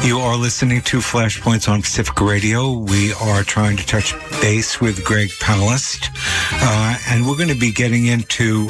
You are listening to Flashpoints on Pacifica Radio. We are trying to touch base with Greg Palast, and we're going to be getting into,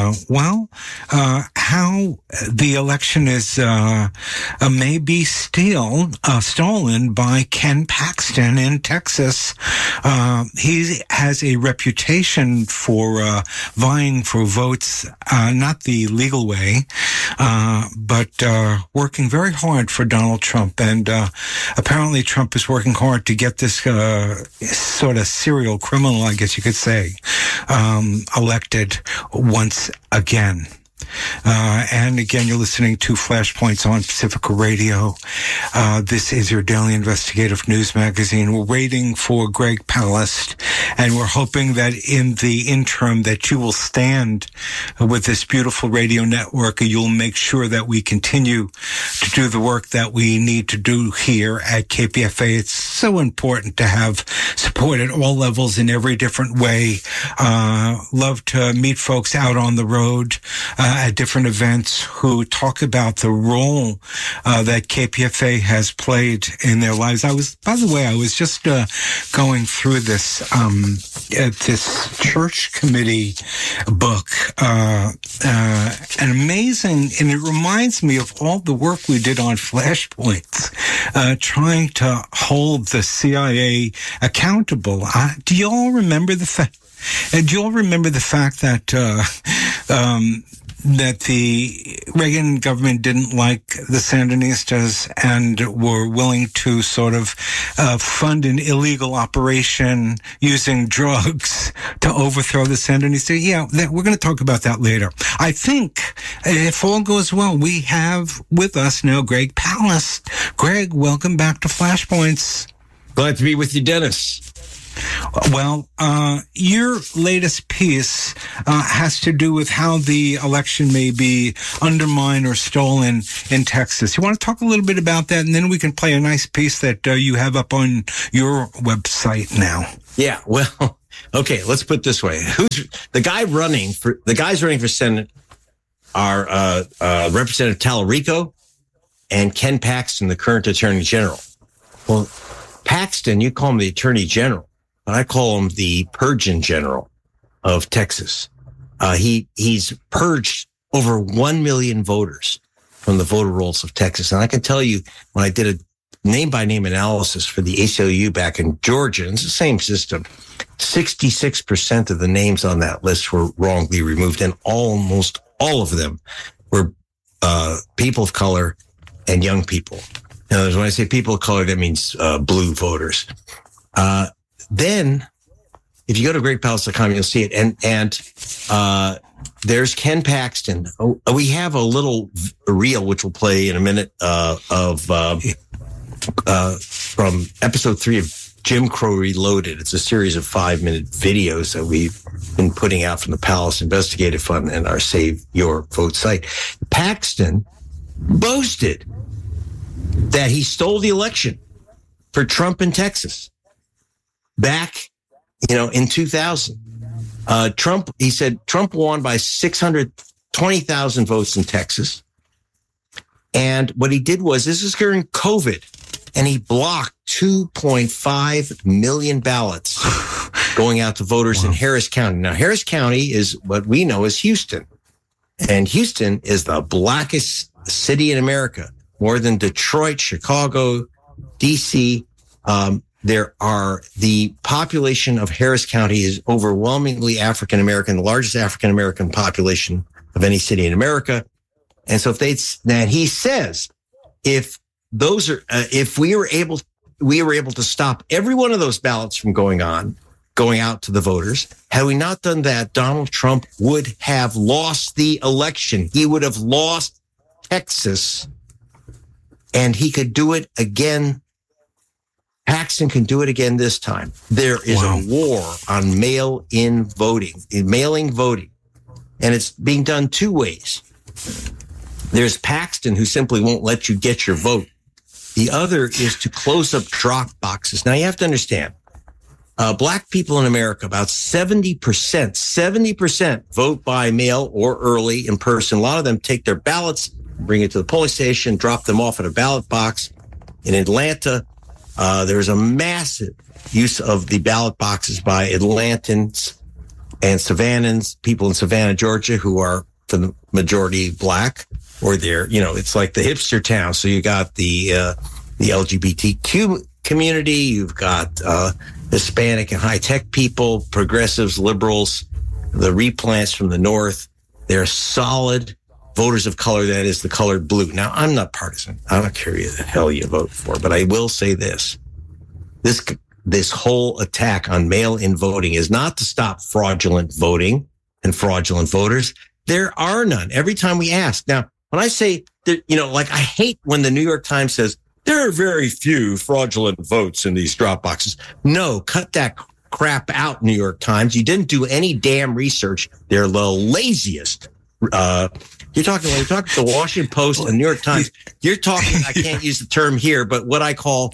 how the election is maybe stolen by Ken Paxton in Texas. He has a reputation for vying for votes, not the legal way, but working very hard for Donald Trump. And apparently Trump is working hard to get this sort of serial criminal, I guess you could say, elected once again. And again, you're listening to Flashpoints on Pacifica Radio. This is your daily investigative news magazine. We're waiting for Greg Palast, and we're hoping that in the interim that you will stand with this beautiful radio network and you'll make sure that we continue to do the work that we need to do here at KPFA. It's so important to have support at all levels in every different way. Love to meet folks out on the road, at different events who talk about the role that KPFA has played in their lives. I was just going through this church committee book, and amazing, and it reminds me of all the work we did on Flashpoints, trying to hold the CIA accountable. Do you all remember the fact? Do you all remember the fact that that the Reagan government didn't like the Sandinistas and were willing to sort of fund an illegal operation using drugs to overthrow the Sandinistas? Yeah, we're going to talk about that later. I think if all goes well, we have with us now Greg Palast. Greg, welcome back to Flashpoints. Glad to be with you, Dennis. Well, your latest piece has to do with how the election may be undermined or stolen in Texas. You want to talk a little bit about that, and then we can play a nice piece that you have up on your website now. Yeah, well, okay, let's put it this way. Who's the guys running for Senate are Representative Tallarico and Ken Paxton, the current Attorney General. Well, Paxton, you call him the Attorney General. I call him the Purgeon General of Texas. He's purged over 1 million voters from the voter rolls of Texas. And I can tell you, when I did a name-by-name analysis for the ACLU back in Georgia, and it's the same system, 66% of the names on that list were wrongly removed, and almost all of them were people of color and young people. In other words, when I say people of color, that means blue voters. Then, if you go to GregPalast.com, you'll see it. And there's Ken Paxton. We have a little reel, which we'll play in a minute, from episode 3 of Jim Crow Reloaded. It's a series of 5-minute videos that we've been putting out from the Palast Investigative Fund and our Save Your Vote site. Paxton boasted that he stole the election for Trump in Texas. Back, in 2000, he said Trump won by 620,000 votes in Texas. And what he did was, this is during COVID, and he blocked 2.5 million ballots going out to voters in Harris County. Now, Harris County is what we know as Houston. And Houston is the blackest city in America, more than Detroit, Chicago, D.C., the population of Harris County is overwhelmingly African American, the largest African American population of any city in America. And so he says, if we were able to stop every one of those ballots from going out to the voters, had we not done that, Donald Trump would have lost the election. He would have lost Texas, and he could do it again. Paxton can do it again this time. There is a war on mailing voting, and it's being done two ways. There's Paxton, who simply won't let you get your vote. The other is to close up drop boxes. Now, you have to understand, Black people in America, about 70% vote by mail or early in person. A lot of them take their ballots, bring it to the polling station, drop them off at a ballot box. In Atlanta, there's a massive use of the ballot boxes by Atlantans and Savannans, people in Savannah, Georgia, who are for the majority black, or they're, it's like the hipster town. So you got the LGBTQ community, you've got Hispanic and high-tech people, progressives, liberals, the replants from the north. They're solid voters of color, that is the colored blue. Now, I'm not partisan. I don't care who the hell you vote for, but I will say this. This whole attack on mail-in voting is not to stop fraudulent voting and fraudulent voters. There are none. Every time we ask. Now, when I say that, I hate when the New York Times says there are very few fraudulent votes in these drop boxes. No, cut that crap out, New York Times. You didn't do any damn research. They're the laziest. You're talking to the Washington Post and New York Times. You're talking, I can't use the term here, but what we call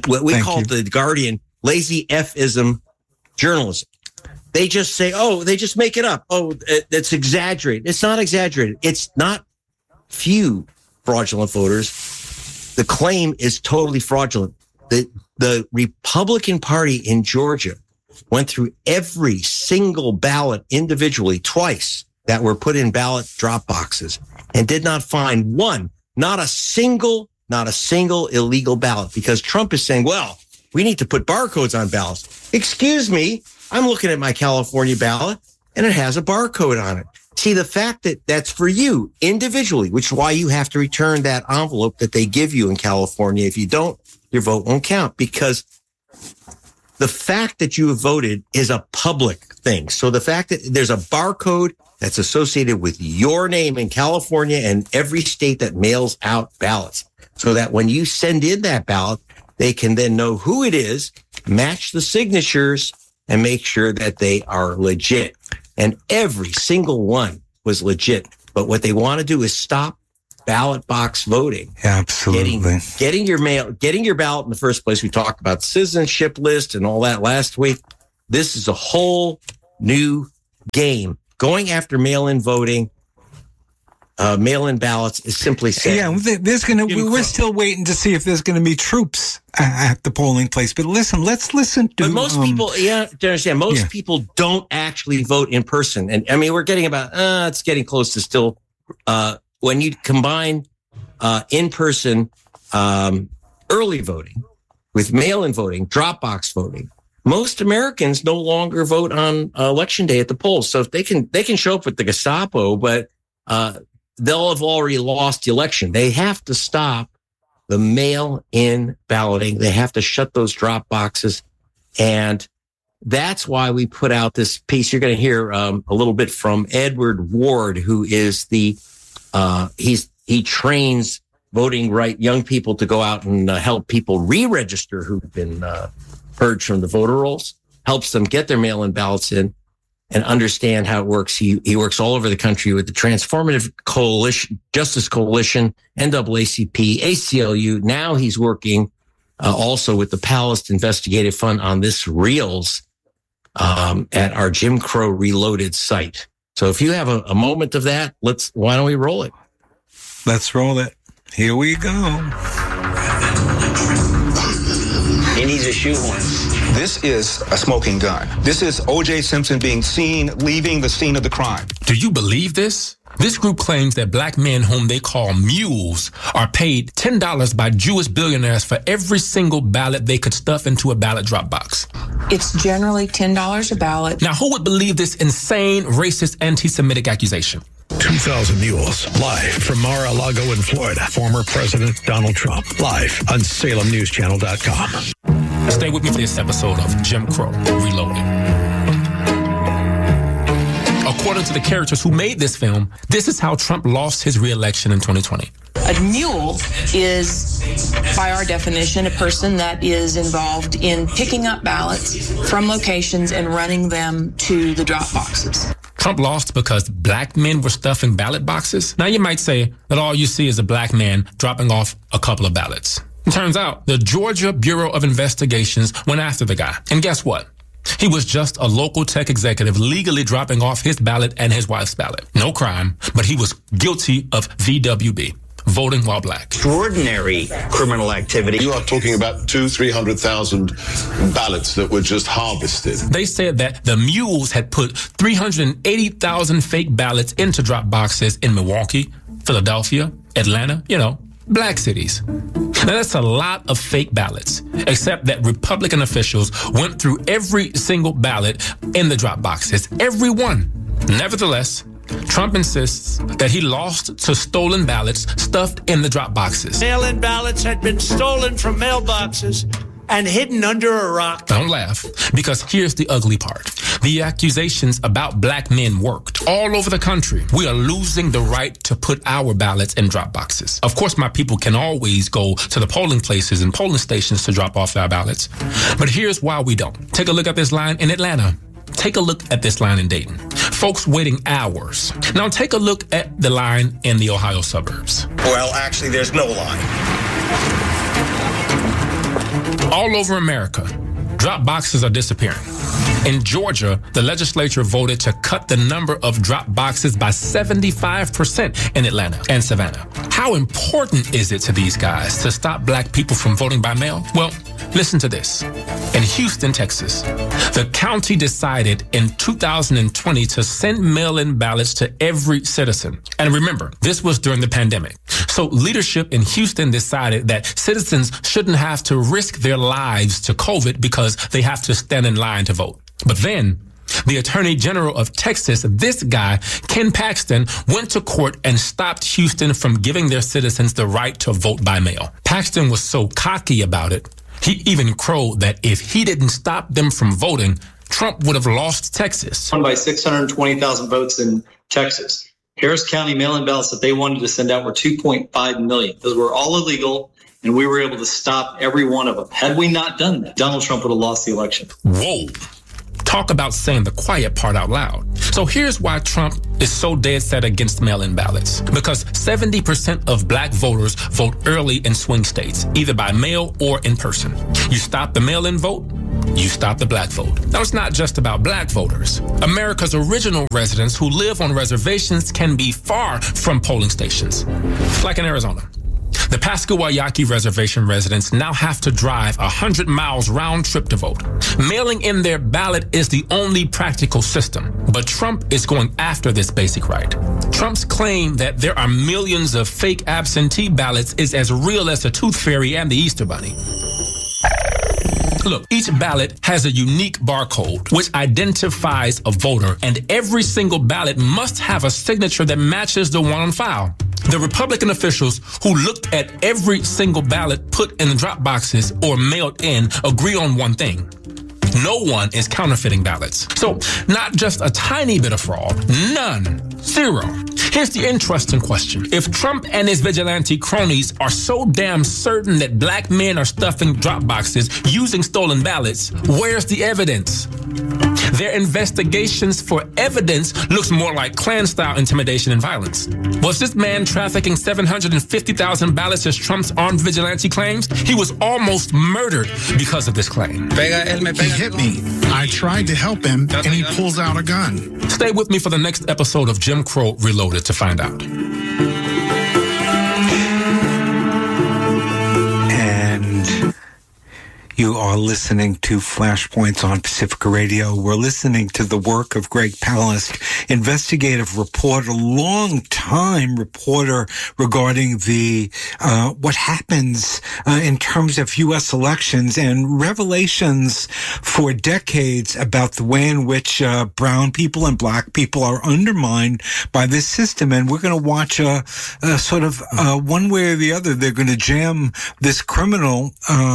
the Guardian, lazy F-ism journalism. They just say, they just make it up. It's exaggerated. It's not exaggerated. It's not few fraudulent voters. The claim is totally fraudulent. The Republican Party in Georgia went through every single ballot individually twice that were put in ballot drop boxes and did not find one, not a single illegal ballot, because Trump is saying, well, we need to put barcodes on ballots. Excuse me. I'm looking at my California ballot and it has a barcode on it. See, the fact that that's for you individually, which is why you have to return that envelope that they give you in California. If you don't, your vote won't count, because the fact that you have voted is a public thing. So the fact that there's a barcode that's associated with your name in California and every state that mails out ballots, so that when you send in that ballot, they can then know who it is, match the signatures, and make sure that they are legit. And every single one was legit. But what they want to do is stop ballot box voting. Absolutely. Getting your ballot in the first place. We talked about citizenship list and all that last week. This is a whole new game. Going after mail-in voting, mail-in ballots is simply saying, we're still waiting to see if there's going to be troops at the polling place. But listen, let's listen to. But most people, to understand, people don't actually vote in person. And I mean, we're getting it's getting close to still, when you combine, in-person, early voting with mail-in voting, drop box voting, most Americans no longer vote on election day at the polls. So if they can show up with the Gestapo, but, they'll have already lost the election. They have to stop the mail-in balloting. They have to shut those drop boxes. And that's why we put out this piece. You're going to hear a little bit from Edward Ward, who is he trains voting right young people to go out and help people re-register who've been purged from the voter rolls, helps them get their mail-in ballots in and understand how it works. He works all over the country with the Transformative Coalition, Justice Coalition, NAACP, ACLU. Now he's working also with the Palast Investigative Fund on this Reels at our Jim Crow Reloaded site. So if you have a moment of that, why don't we roll it? Let's roll it. Here we go. He needs a shoehorn. This is a smoking gun. This is O.J. Simpson being seen leaving the scene of the crime. Do you believe this? This group claims that black men, whom they call mules, are paid $10 by Jewish billionaires for every single ballot they could stuff into a ballot drop box. It's generally $10 a ballot. Now, who would believe this insane, racist, anti-Semitic accusation? 2,000 Mules, live from Mar-a-Lago in Florida. Former President Donald Trump, live on SalemNewsChannel.com. Stay with me for this episode of Jim Crow Reloaded. According to the characters who made this film, this is how Trump lost his re-election in 2020. A mule is, by our definition, a person that is involved in picking up ballots from locations and running them to the drop boxes. Trump lost because black men were stuffing ballot boxes. Now you might say that all you see is a black man dropping off a couple of ballots. It turns out the Georgia Bureau of Investigations went after the guy. And guess what? He was just a local tech executive legally dropping off his ballot and his wife's ballot. No crime, but he was guilty of VWB. voting while black. Extraordinary criminal activity. You are talking about 200,000-300,000 ballots that were just harvested. They said that the mules had put 380,000 fake ballots into drop boxes in Milwaukee, Philadelphia, Atlanta, black cities. Now, that's a lot of fake ballots, except that Republican officials went through every single ballot in the drop boxes, every one. Nevertheless, Trump insists that he lost to stolen ballots stuffed in the drop boxes. Mail-in ballots had been stolen from mailboxes and hidden under a rock. Don't laugh, because here's the ugly part. The accusations about black men worked all over the country. We are losing the right to put our ballots in drop boxes. Of course, my people can always go to the polling places and polling stations to drop off their ballots. But here's why we don't. Take a look at this line in Atlanta. Take a look at this line in Dayton. Folks waiting hours. Now take a look at the line in the Ohio suburbs. Well, actually, there's no line. All over America, drop boxes are disappearing. In Georgia, the legislature voted to cut the number of drop boxes by 75% in Atlanta and Savannah. How important is it to these guys to stop black people from voting by mail? Well, listen to this. In Houston, Texas, the county decided in 2020 to send mail-in ballots to every citizen. And remember, this was during the pandemic. So leadership in Houston decided that citizens shouldn't have to risk their lives to COVID because they have to stand in line to vote. But then the Attorney General of Texas, this guy, Ken Paxton, went to court and stopped Houston from giving their citizens the right to vote by mail. Paxton was so cocky about it, he even crowed that if he didn't stop them from voting, Trump would have lost Texas. Won by 620,000 votes in Texas. Harris County mail-in ballots that they wanted to send out were 2.5 million. Those were all illegal, and we were able to stop every one of them. Had we not done that, Donald Trump would have lost the election. Whoa. Talk about saying the quiet part out loud. So here's why Trump is so dead set against mail-in ballots. Because 70% of black voters vote early in swing states, either by mail or in person. You stop the mail-in vote, you stop the black vote. Now, it's not just about black voters. America's original residents who live on reservations can be far from polling stations, like in Arizona. The Pascagoula Reservation residents now have to drive 100 miles round trip to vote. Mailing in their ballot is the only practical system, but Trump is going after this basic right. Trump's claim that there are millions of fake absentee ballots is as real as the Tooth Fairy and the Easter Bunny. Look, each ballot has a unique barcode which identifies a voter, and every single ballot must have a signature that matches the one on file. The Republican officials who looked at every single ballot put in the drop boxes or mailed in agree on one thing. No one is counterfeiting ballots. So not just a tiny bit of fraud, none, zero. Here's the interesting question. If Trump and his vigilante cronies are so damn certain that black men are stuffing drop boxes using stolen ballots, where's the evidence? Their investigations for evidence looks more like Klan-style intimidation and violence. Was this man trafficking 750,000 ballots as Trump's armed vigilante claims? He was almost murdered because of this claim. He hit me. I tried to help him, and he pulls out a gun. Stay with me for the next episode of Jim Crow Reloaded to find out. And you are listening to Flashpoints on Pacifica Radio. We're listening to the work of Greg Palast, investigative reporter, long-time reporter regarding the what happens in terms of U.S. elections and revelations for decades about the way in which brown people and black people are undermined by this system. And we're going to watch a sort of one way or the other. They're going to jam this criminal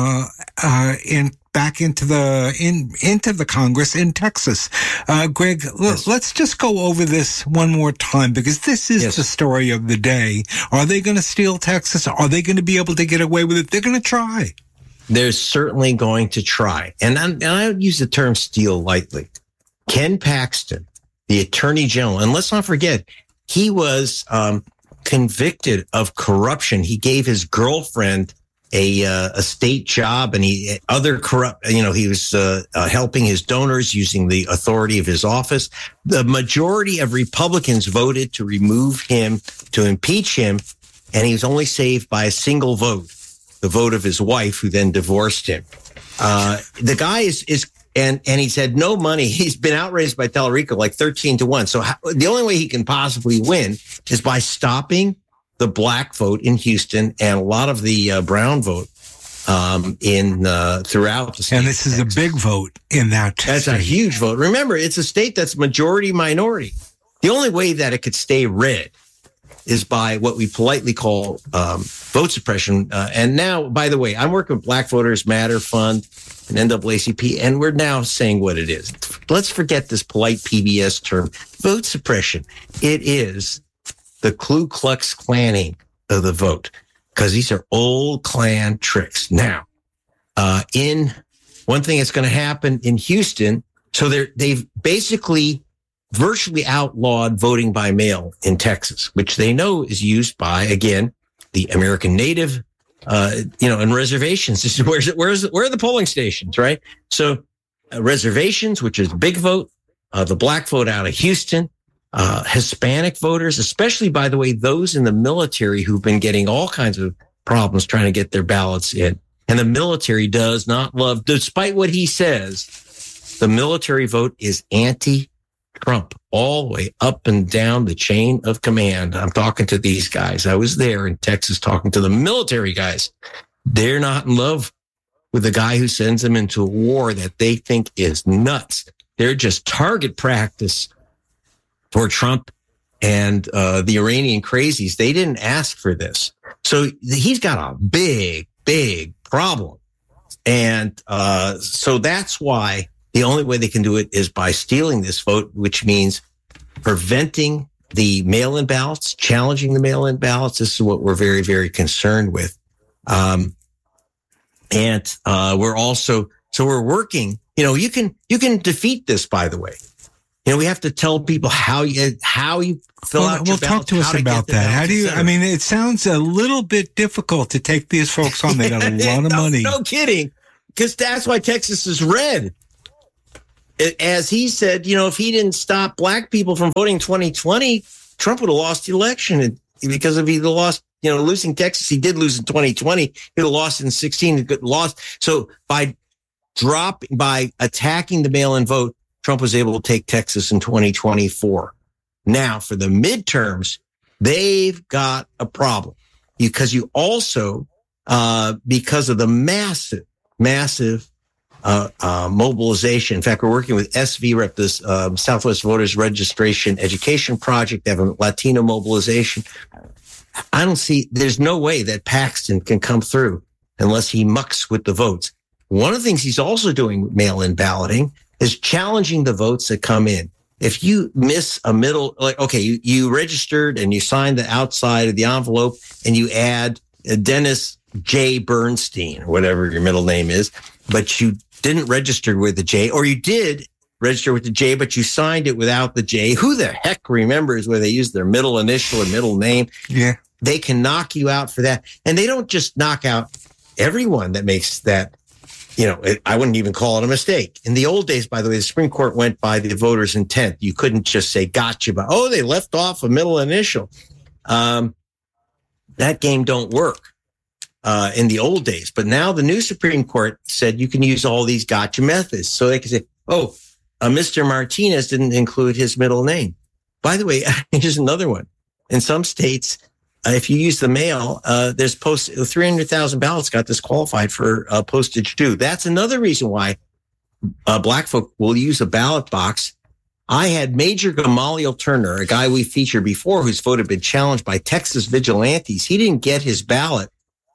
back into the Congress in Texas. Greg, let's just go over this one more time, because this is the story of the day. Are they going to steal Texas? Are they going to be able to get away with it? They're going to try. They're certainly going to try. And I use the term steal lightly. Ken Paxton, the Attorney General, and let's not forget, he was convicted of corruption. He gave his girlfriend a state job, and he was helping his donors using the authority of his office. The majority of Republicans voted to remove him, to impeach him, and he was only saved by a single vote, the vote of his wife, who then divorced him. The guy and he's had no money. He's been outraised by Tallarico like 13-1. So the only way he can possibly win is by stopping the black vote in Houston and a lot of the brown vote throughout the state. And this is a big vote in that That's state. a huge vote. Remember, it's a state that's majority minority. The only way that it could stay red is by what we politely call vote suppression. And now, by the way, I'm working with Black Voters Matter Fund and NAACP, and we're now saying what it is. Let's forget this polite PBS term, vote suppression. It is the Ku Klux Klanning of the vote, because these are old Klan tricks. Now, in one thing that's going to happen in Houston, so they've basically virtually outlawed voting by mail in Texas, which they know is used by, again, the American Native, and reservations. This is where are the polling stations, right? So reservations, which is big vote, the black vote out of Houston, Hispanic voters, especially, by the way, those in the military who've been getting all kinds of problems trying to get their ballots in. And the military does not love, despite what he says, the military vote is anti-Trump all the way up and down the chain of command. I'm talking to these guys. I was there in Texas talking to the military guys. They're not in love with the guy who sends them into a war that they think is nuts. They're just target practice for Trump and the Iranian crazies. They didn't ask for this. So he's got a big, big problem. And so that's why the only way they can do it is by stealing this vote, which means preventing the mail-in ballots, challenging the mail-in ballots. This is what we're very, very concerned with. And we're also, so we're working, you can defeat this, by the way. We have to tell people how you fill out your ballot. Talk to us about that. How do you, it sounds a little bit difficult to take these folks on. They got a lot of money. No kidding. Because that's why Texas is red. As he said, if he didn't stop black people from voting 2020, Trump would have lost the election. And because if he'd lost, losing Texas, he did lose in 2020. He'd have lost in 16, lost. So by attacking the mail-in vote, Trump was able to take Texas in 2024. Now, for the midterms, they've got a problem because you also, because of the massive mobilization. In fact, we're working with SVREP, this Southwest Voters Registration Education Project. They have a Latino mobilization. There's no way that Paxton can come through unless he mucks with the votes. One of the things he's also doing with mail-in balloting is challenging the votes that come in. If you miss a middle, you registered and you signed the outside of the envelope and you add Dennis J. Bernstein, or whatever your middle name is, but you didn't register with the J, or you did register with the J, but you signed it without the J. Who the heck remembers where they use their middle initial or middle name? Yeah. They can knock you out for that. And they don't just knock out everyone that makes that. I wouldn't even call it a mistake. In the old days, by the way, the Supreme Court went by the voter's intent. You couldn't just say, gotcha, but, they left off a middle initial. That game don't work in the old days. But now the new Supreme Court said you can use all these gotcha methods. So they can say, Mr. Martinez didn't include his middle name. By the way, here's another one. In some states, if you use the mail, there's 300,000 ballots got disqualified for postage due. That's another reason why black folk will use a ballot box. I had Major Gamaliel Turner, a guy we featured before, whose vote had been challenged by Texas vigilantes. He didn't get his ballot.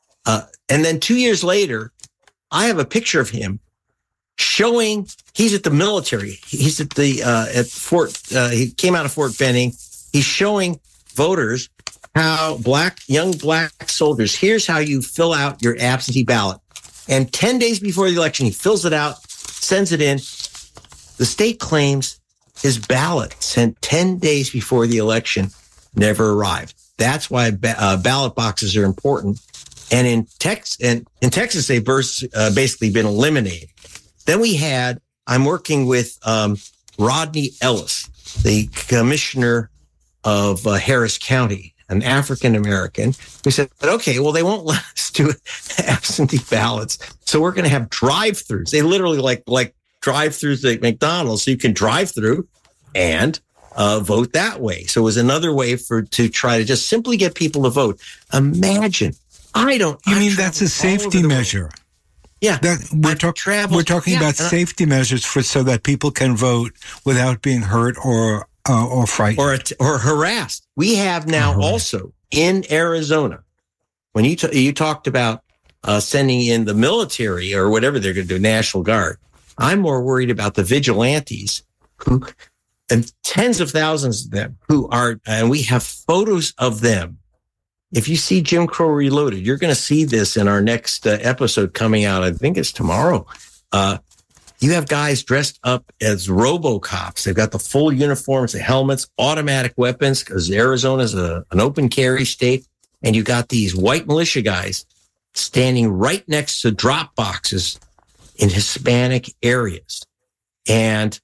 And then 2 years later, I have a picture of him showing he's at the military. He's at at Fort, he came out of Fort Benning. He's showing voters how young black soldiers, here's how you fill out your absentee ballot. And 10 days before the election, he fills it out, sends it in. The state claims his ballot sent 10 days before the election never arrived. That's why ballot boxes are important. And in Texas, they've basically been eliminated. Then I'm working with Rodney Ellis, the commissioner of Harris County. an African American, who said, okay, well, they won't let us do absentee ballots. So we're going to have drive-throughs. They literally like drive-throughs at McDonald's. So you can drive through and vote that way. So it was another way to try to just simply get people to vote. Imagine. That's a safety measure? Yeah, we're talking about safety measures so that people can vote without being hurt or frightened or harassed. We have now also in Arizona, when you talked about sending in the military or whatever they're going to do, National Guard. I'm more worried about the vigilantes and tens of thousands of them and we have photos of them. If you see Jim Crow Reloaded, you're going to see this in our next episode coming out. I think it's tomorrow. You have guys dressed up as RoboCops. They've got the full uniforms, the helmets, automatic weapons, because Arizona is an open carry state. And you got these white militia guys standing right next to drop boxes in Hispanic areas. And,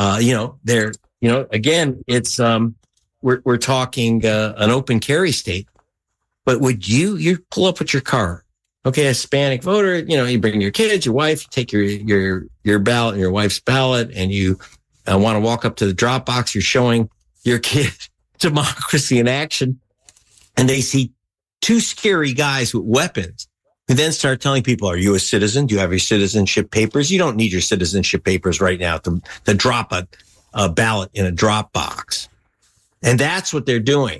again, it's, we're talking an open carry state. But would you pull up with your car? Okay, a Hispanic voter, you bring your kids, your wife, you take your ballot and your wife's ballot, and you want to walk up to the drop box. You're showing your kid democracy in action, and they see two scary guys with weapons who then start telling people, are you a citizen? Do you have your citizenship papers? You don't need your citizenship papers right now to drop a ballot in a drop box. And that's what they're doing.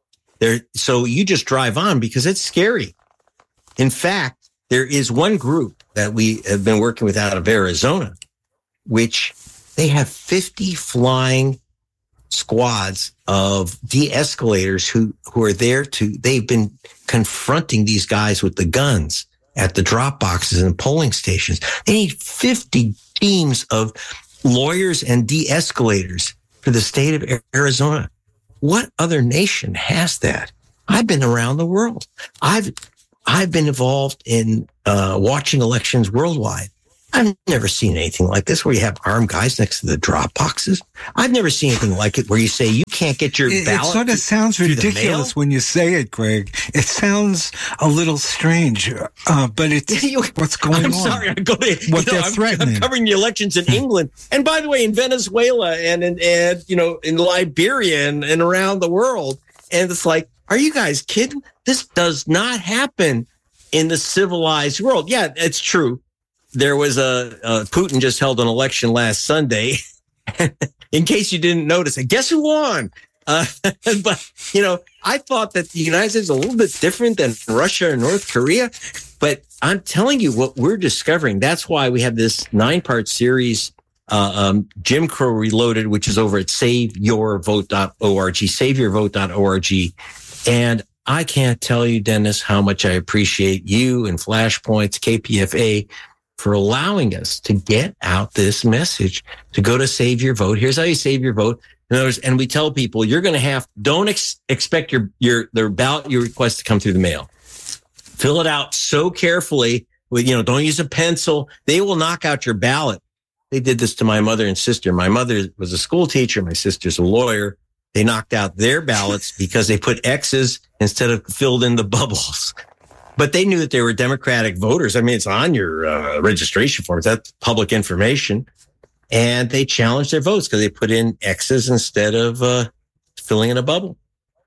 So you just drive on because it's scary. In fact, there is one group that we have been working with out of Arizona, which they have 50 flying squads of de-escalators who are there they've been confronting these guys with the guns at the drop boxes and polling stations. They need 50 teams of lawyers and de-escalators for the state of Arizona. What other nation has that? I've been around the world. I've been involved in watching elections worldwide. I've never seen anything like this where you have armed guys next to the drop boxes. I've never seen anything like it where you say you can't get your ballot. It sort of sounds ridiculous when you say it, Greg. It sounds a little strange, but it's what's going on. I'm sorry. They're threatening. I'm covering the elections in England. And by the way, in Venezuela and in Liberia and around the world. And it's like, are you guys kidding? This does not happen in the civilized world. Yeah, it's true. There was Putin just held an election last Sunday. In case you didn't notice, and guess who won? But, I thought that the United States is a little bit different than Russia and North Korea. But I'm telling you what we're discovering. That's why we have this 9-part series, Jim Crow Reloaded, which is over at saveyourvote.org, saveyourvote.org. And I can't tell you, Dennis, how much I appreciate you and Flashpoints, KPFA, for allowing us to get out this message to go to Save Your Vote. Here's how you save your vote. And we tell people you're going to don't expect their ballot, your request to come through the mail. Fill it out so carefully with, don't use a pencil. They will knock out your ballot. They did this to my mother and sister. My mother was a school teacher. My sister's a lawyer. They knocked out their ballots because they put X's instead of filled in the bubbles. But they knew that they were Democratic voters. I mean, it's on your registration forms. That's public information. And they challenged their votes because they put in X's instead of filling in a bubble.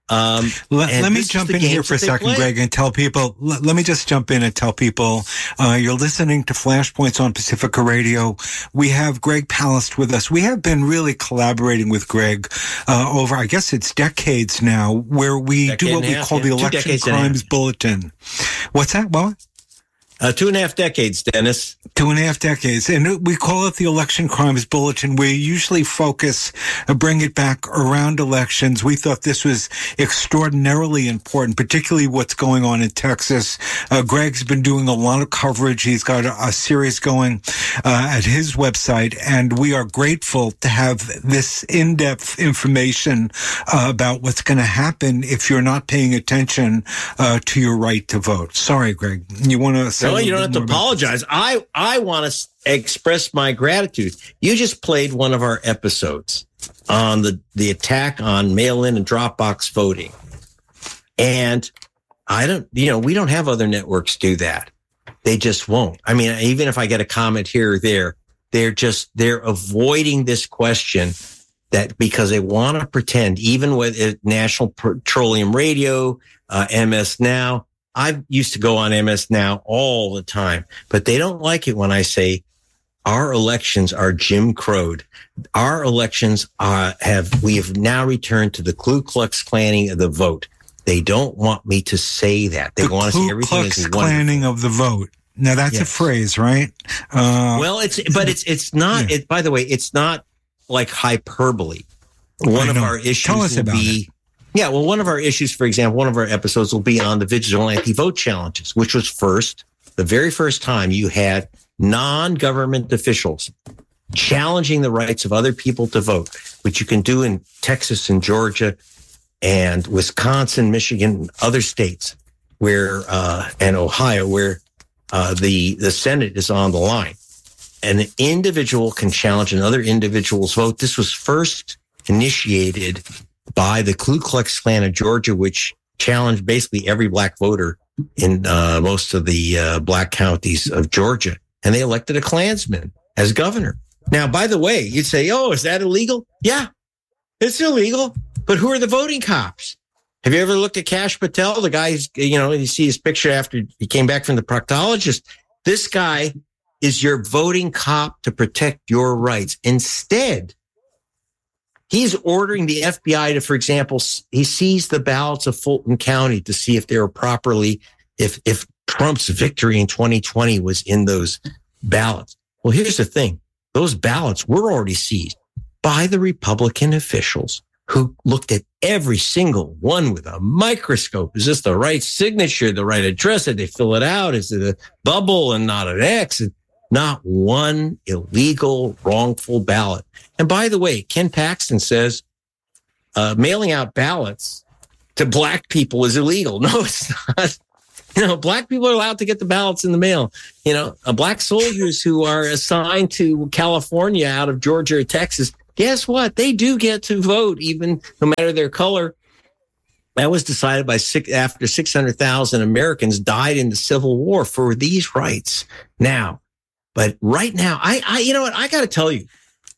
Let me jump in here for a second, Greg, and tell people, let me just jump in and tell people, you're listening to Flashpoints on Pacifica Radio. We have Greg Palast with us. We have been really collaborating with Greg, over, I guess it's decades now, where we do what we call the Election Crimes Bulletin. What's that, Bob? 2.5 decades, Dennis. 2.5 decades. And we call it the Election Crimes Bulletin. We usually bring it back around elections. We thought this was extraordinarily important, particularly what's going on in Texas. Greg's been doing a lot of coverage. He's got a series going at his website, and we are grateful to have this in-depth information about what's going to happen if you're not paying attention to your right to vote. Sorry, Greg. You want to say? No, you don't have to apologize. I want to express my gratitude. You just played one of our episodes on the attack on mail-in and drop box voting. And we don't have other networks do that. They just won't. I mean, even if I get a comment here or there, they're avoiding this question that because they want to pretend, even with National Petroleum Radio, MS Now. I used to go on MS Now all the time, but they don't like it when I say our elections are Jim Crowed. Our elections we have now returned to the Ku Klux Klanning of the vote. They don't want me to say that. They want to see everything as Ku Klux Klanning of the vote. Now that's a phrase, right? Well, it's not. Yeah. By the way, it's not like hyperbole. One of our issues will be. Yeah, well, one of our issues, for example, one of our episodes will be on the vigilante vote challenges, which was the very first time you had non-government officials challenging the rights of other people to vote, which you can do in Texas and Georgia and Wisconsin, Michigan, other states where and Ohio, where the Senate is on the line. And an individual can challenge another individual's vote. This was first initiated by the Ku Klux Klan of Georgia, which challenged basically every black voter in most of the black counties of Georgia. And they elected a Klansman as governor. Now, by the way, you'd say, oh, is that illegal? Yeah, it's illegal. But who are the voting cops? Have you ever looked at Kash Patel? The guy, you see his picture after he came back from the proctologist. This guy is your voting cop to protect your rights. Instead, he's ordering the FBI to, for example, he sees the ballots of Fulton County to see if they were properly, if Trump's victory in 2020 was in those ballots. Well, here's the thing. Those ballots were already seized by the Republican officials who looked at every single one with a microscope. Is this the right signature, the right address? Did they fill it out? Is it a bubble and not an X? Not one illegal, wrongful ballot. And by the way, Ken Paxton says mailing out ballots to black people is illegal. No, it's not. Black people are allowed to get the ballots in the mail. Black soldiers who are assigned to California out of Georgia or Texas, guess what? They do get to vote, even no matter their color. That was decided after 600,000 Americans died in the Civil War for these rights. But right now, I got to tell you,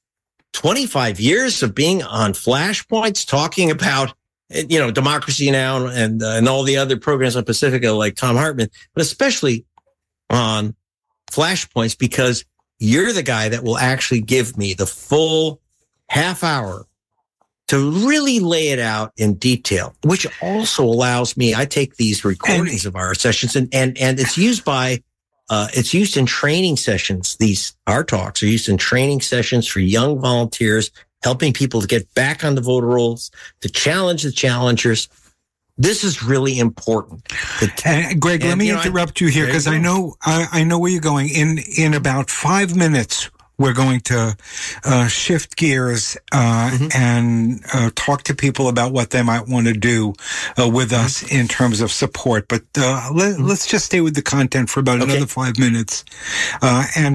25 years of being on Flashpoints, talking about, Democracy Now! and all the other programs on Pacifica like Thom Hartmann, but especially on Flashpoints, because you're the guy that will actually give me the full half hour to really lay it out in detail, which also allows me, I take these recordings of our sessions and it's used it's used in training sessions. Our talks are used in training sessions for young volunteers, helping people to get back on the voter rolls, to challenge the challengers. This is really important. Greg, let me interrupt you here because I know where you're going. In about 5 minutes, we're going to shift gears and talk to people about what they might want to do with us in terms of support. But let's just stay with the content for about another 5 minutes. And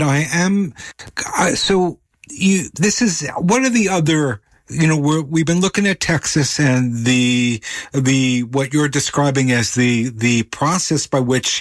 what are the other, we've been looking at Texas and the what you're describing as the process by which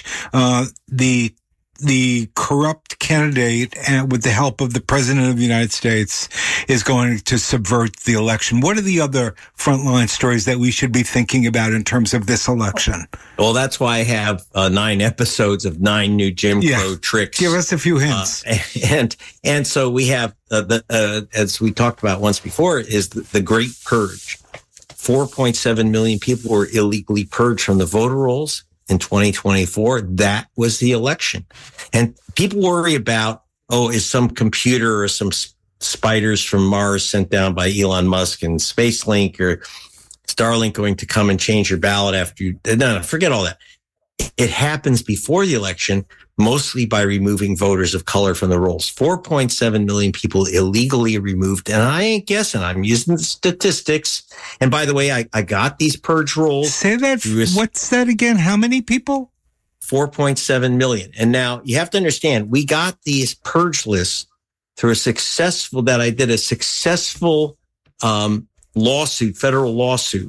the corrupt candidate, and with the help of the president of the United States, is going to subvert the election. What are the other frontline stories that we should be thinking about in terms of this election? Well, that's why I have 9 episodes of 9 new Jim Crow tricks. Give us a few hints. And so we have, as we talked about once before, is the Great Purge. 4.7 million people were illegally purged from the voter rolls in 2024. That was the election. And people worry about, is some computer or some spiders from Mars sent down by Elon Musk and SpaceLink or Starlink going to come and change your ballot after you? No, forget all that. It happens before the election, mostly by removing voters of color from the rolls. 4.7 million people illegally removed. And I ain't guessing. I'm using the statistics. And by the way, I got these purge rolls. Say that. What's that again? How many people? 4.7 million. And now you have to understand, we got these purge lists through a successful lawsuit, federal lawsuit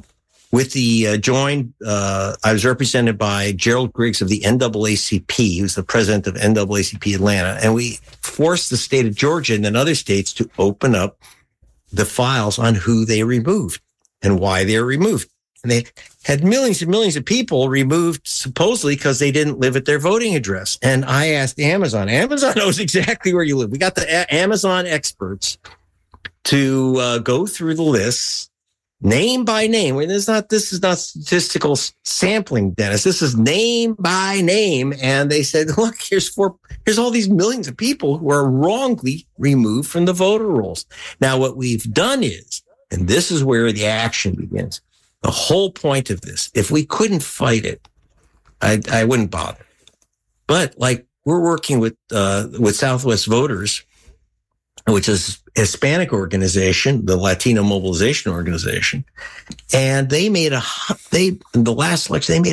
with the I was represented by Gerald Griggs of the NAACP. He was the president of NAACP Atlanta. And we forced the state of Georgia and then other states to open up the files on who they removed and why they were removed. And they had millions and millions of people removed supposedly because they didn't live at their voting address. And I asked Amazon. Amazon knows exactly where you live. We got the Amazon experts to go through the lists name by name. This is not statistical sampling, Dennis. This is name by name. And they said, look, here's all these millions of people who are wrongly removed from the voter rolls. Now, what we've done is, and this is where the action begins. The whole point of this, if we couldn't fight it, I wouldn't bother. But like we're working with Southwest Voters, which is a Hispanic organization, the Latino Mobilization Organization, and they made in the last election they made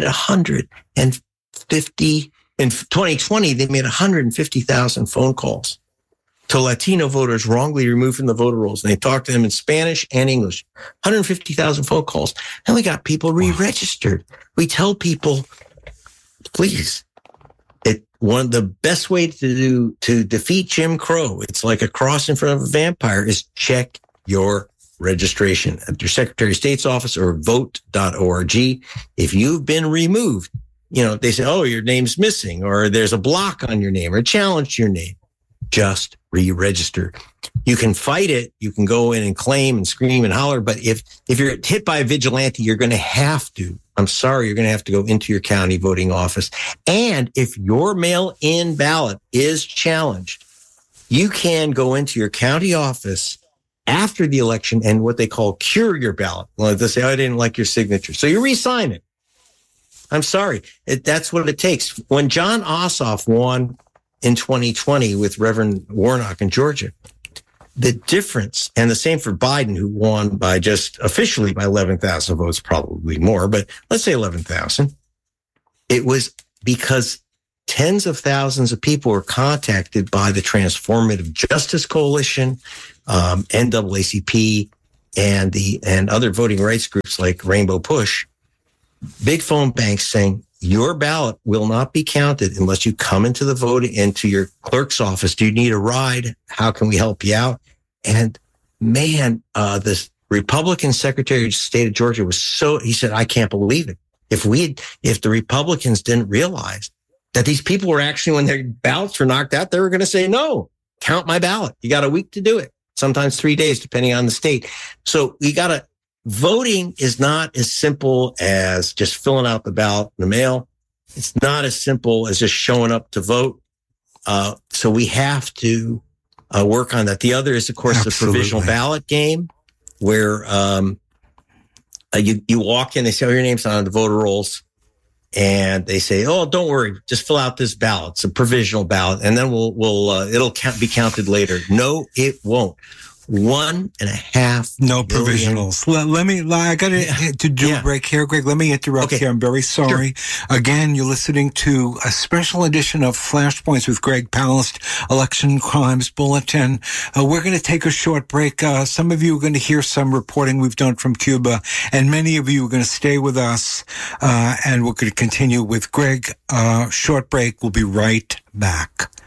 150 in 2020. They made 150,000 phone calls to Latino voters wrongly removed from the voter rolls. And they talked to them in Spanish and English. 150,000 phone calls. And we got people re-registered. We tell people, please, one of the best way to defeat Jim Crow, it's like a cross in front of a vampire, is check your registration at your Secretary of State's office or vote.org. If you've been removed, they say, oh, your name's missing, or there's a block on your name or a challenge to your name. Just re-register. You can fight it. You can go in and claim and scream and holler. But if you're hit by a vigilante, you're going to have to. I'm sorry, you're going to have to go into your county voting office. And if your mail-in ballot is challenged, you can go into your county office after the election and what they call cure your ballot. Well, they say, oh, I didn't like your signature. So you re-sign it. I'm sorry. That's what it takes. When John Ossoff won in 2020 with Reverend Warnock in Georgia, the difference, and the same for Biden, who won by just officially by 11,000 votes, probably more, but let's say 11,000. It was because tens of thousands of people were contacted by the Transformative Justice Coalition, NAACP, and other voting rights groups like Rainbow Push, big phone banks saying, your ballot will not be counted unless you come into your clerk's office. Do you need a ride? How can we help you out? And man, this Republican Secretary of State of Georgia he said, I can't believe it. If the Republicans didn't realize that these people were actually, when their ballots were knocked out, they were going to say, no, count my ballot. You got a week to do it. Sometimes 3 days, depending on the state. So voting is not as simple as just filling out the ballot in the mail. It's not as simple as just showing up to vote. So we have to work on that. The other is, of course, Absolutely. The provisional ballot game, where you walk in, they say, oh, your name's not on the voter rolls. And they say, oh, don't worry, just fill out this ballot. It's a provisional ballot. And then it'll be counted later. No, it won't. 1.5 no provisionals. I got to do a break here, Greg. Let me interrupt here. I'm very sorry. Sure. Again, you're listening to a special edition of Flashpoints with Greg Palast, Election Crimes Bulletin. We're going to take a short break. Some of you are going to hear some reporting we've done from Cuba, and many of you are going to stay with us, and we're going to continue with Greg. Short break. We'll be right back.